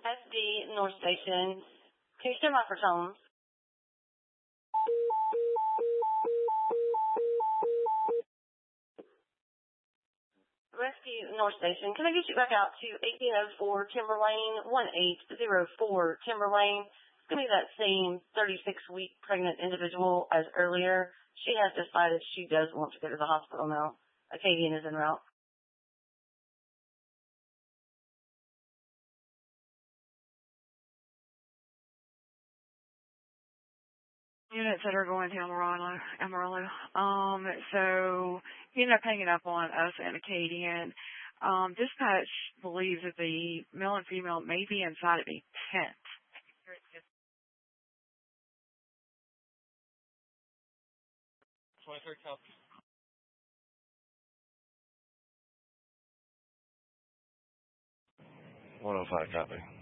SD North Station. Can you stand by for tones? Rescue North Station. Can I get you back out to 1804 Timber Lane, 1804 Timber Lane? It's going to be that same 36-week pregnant individual as earlier. She has decided she does want to go to the hospital now. Acadian is en route. Units that are going to Amarillo. So he ended up hanging up on us and Acadian. Dispatch believes that the male and female may be inside of a tent. 23 copy. 105 copy.